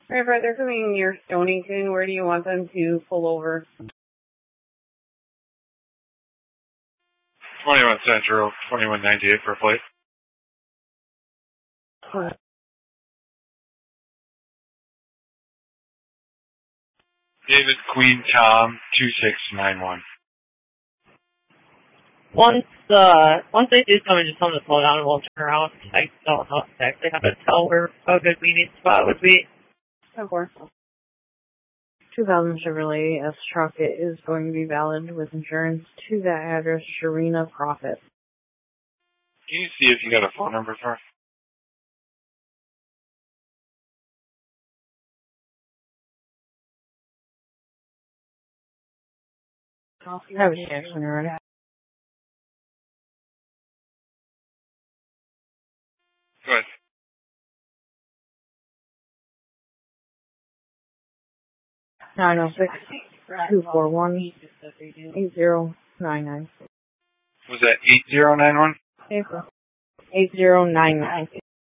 Right, but they're coming near Stonington. Where do you want them to pull over? 21 Central, 2198 for a plate. David Queen Tom 2691. Once they do come and just tell them to slow down and we'll turn around. I don't know exactly how to tell where a good meeting spot would be. Of course. 2000 Chevrolet S truck. It is going to be valid with insurance to that address, Sharina Profit. Can you see if you got a phone number for her? Have a chance when you're ready. Go ahead. 906-241-8099. Was that 8091? April. 8099.